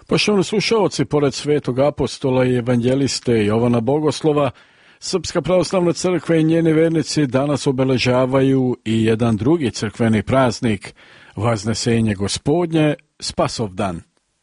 Poštovani slušaoci, pored svetog apostola i evanđeliste Jovana Bogoslova, Srpska pravoslavna crkva i njeni vernici danas obeležavaju i jedan drugi crkveni praznik, Vaznesenje Gospodnje, Spasovdan.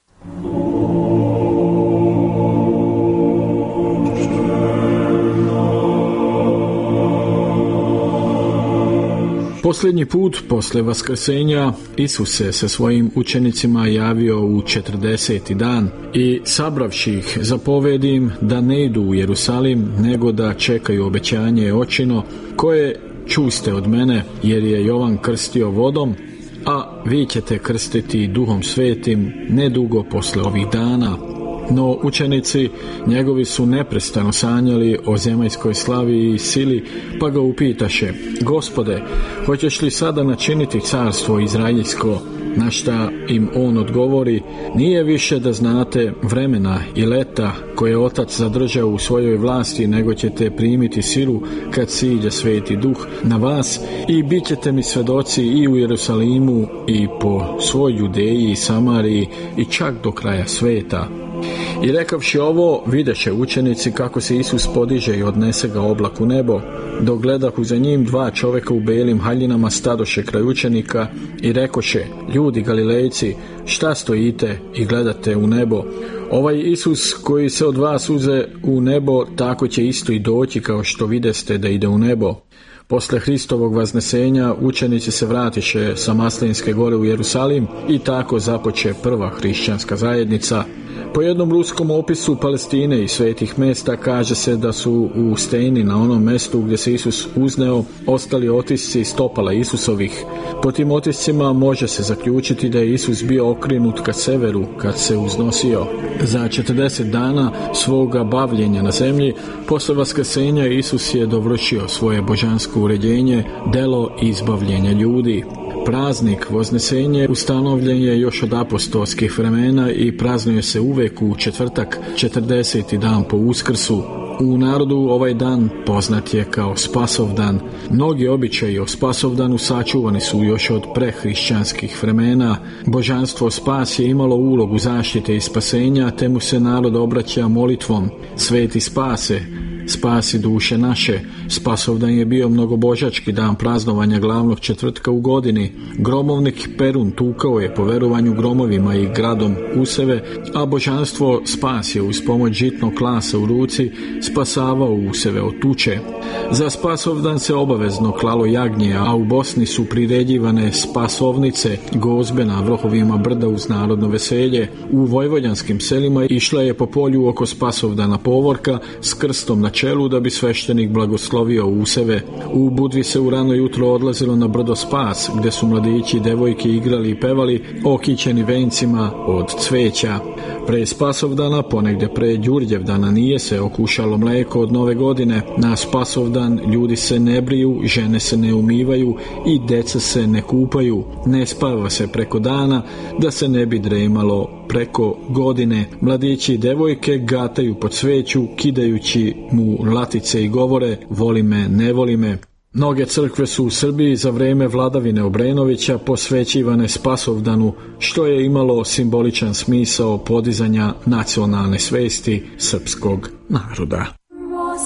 Posljednji put posle vaskrsenja Isus se sa svojim učenicima javio u 40. dan i sabravši ih zapovedi im da ne idu u Jerusalim, nego da čekaju obećanje očino koje čuste od mene, jer je Jovan krstio vodom, a vi ćete krstiti Duhom Svetim nedugo posle ovih dana. No učenici njegovi su neprestano sanjali o zemaljskoj slavi i sili, pa ga upitaše: Gospode, hoćeš li sada načiniti carstvo izraeljsko? Na šta im on odgovori: nije više da znate vremena i leta koje Otac zadržao u svojoj vlasti, nego ćete primiti silu kad siđe Sveti Duh na vas i bit ćete mi svedoci i u Jerusalimu i po svoj Judeji i Samariji i čak do kraja sveta. I rekavši ovo, videše učenici kako se Isus podiže i odnese ga oblak u nebo. Dok gledahu za njim, dva čoveka u belim haljinama stadoše kraj učenika i rekoše: ljudi Galilejci, šta stojite i gledate u nebo? Ovaj Isus koji se od vas uze u nebo, tako će isto i doći kao što videste da ide u nebo. Posle Hristovog vaznesenja učenici se vratiše sa Maslinske gore u Jerusalim i tako započe prva hrišćanska zajednica. Po jednom ruskom opisu Palestine i svetih mesta kaže se da su u steni na onom mestu gdje se Isus uzneo ostali otisci stopala Isusovih. Po tim otiscima može se zaključiti da je Isus bio okrenut ka severu kad se uznosio. Za 40 dana svoga bavljenja na zemlji, posle vaskrsenja, Isus je dovršio svoje božansko uređenje, delo izbavljenja ljudi. Praznik Vaznesenje ustanovljen je još od apostolskih vremena i praznuje se uvek u četvrtak, 40. dan po Uskrsu. U narodu ovaj dan poznat je kao Spasovdan. Mnogi običaji o Spasovdanu sačuvani su još od prehrišćanskih vremena. Božanstvo spas je imalo ulogu zaštite i spasenja, te mu se narod obraća molitvom: Sveti spase, spasi duše naše. Spasovdan je bio mnogobožački dan praznovanja glavnog četvrtka u godini. Gromovnik Perun tukao je po verovanju gromovima i gradom useve, a božanstvo spas je uz pomoć žitnog klasa u ruci spasavao useve od tuče. Za Spasovdan se obavezno klalo jagnje, a u Bosni su priređivane spasovnice, gozbe na vrhovima brda uz narodno veselje. U vojvođanskim selima išla je po polju oko Spasovdana povorka s krstom na čelu da bi sveštenik blagoslovio useve. U Budvi se u rano jutro odlazilo na brdo Spas, gde su mladići i devojke igrali i pevali, okićeni vencima od cveća. Pre Spasovdana, ponegde pre Đurđevdana, nije se okušalo mleko od Nove godine. Na Spasovdan ljudi se ne briju, žene se ne umivaju i deca se ne kupaju. Ne spava se preko dana, da se ne bi dremalo preko godine. Mladići i devojke gataju po cveću, kidajući mu latice i govore: voli me, ne voli me. Mnoge crkve su u Srbiji za vreme vladavine Obrenovića posvećivane Spasovdanu, što je imalo simboličan smisao podizanja nacionalne svesti srpskog naroda.